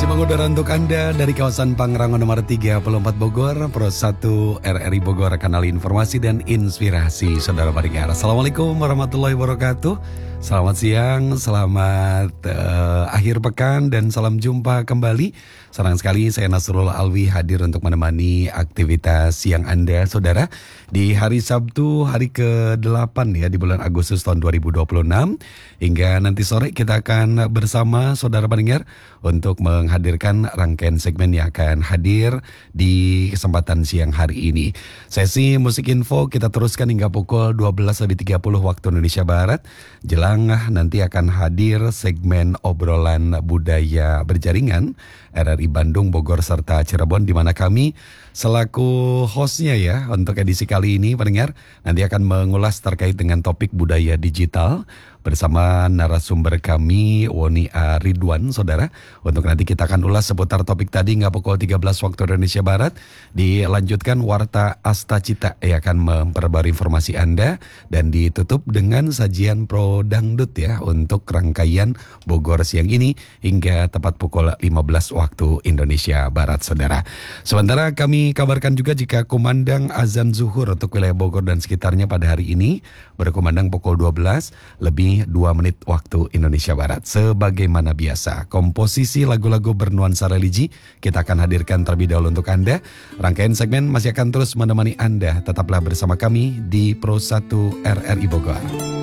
Masih mengudara untuk Anda dari kawasan Pangrango nomor 34 Bogor, Pro 1 RRI Bogor, kanal informasi dan inspirasi saudara pendengar. Assalamualaikum warahmatullahi wabarakatuh. Selamat siang, selamat akhir pekan dan salam jumpa kembali. Senang sekali saya Nasrul Alwi hadir untuk menemani aktivitas siang Anda saudara di hari Sabtu, hari ke-8 ya di bulan Agustus tahun 2026. Hingga nanti sore kita akan bersama saudara pendengar untuk menghadirkan rangkaian segmen yang akan hadir di kesempatan siang hari ini. Sesi musik info kita teruskan hingga pukul 12.30 waktu Indonesia Barat. Jelang nanti akan hadir segmen obrolan budaya berjaringan RRI Bandung, Bogor, serta Cirebon, di mana kami selaku hostnya ya untuk edisi kali ini pendengar nanti akan mengulas terkait dengan topik budaya digital bersama narasumber kami Woni A. Ridwan saudara. Untuk nanti kita akan ulas seputar topik tadi hingga pukul 13 waktu Indonesia Barat. Dilanjutkan Warta Asta Cita yang akan memperbarui informasi Anda dan ditutup dengan sajian Pro Dangdut ya untuk rangkaian Bogor siang ini hingga tepat pukul 15 waktu Indonesia Barat saudara. Sementara kami kabarkan juga jika kumandang azan zuhur untuk wilayah Bogor dan sekitarnya pada hari ini berkumandang pukul 12 lebih 2 menit waktu Indonesia Barat. Sebagaimana biasa, komposisi lagu-lagu bernuansa religi kita akan hadirkan terlebih dahulu untuk Anda. Rangkaian segmen masih akan terus menemani Anda. Tetaplah bersama kami di Pro 1 RRI Bogor.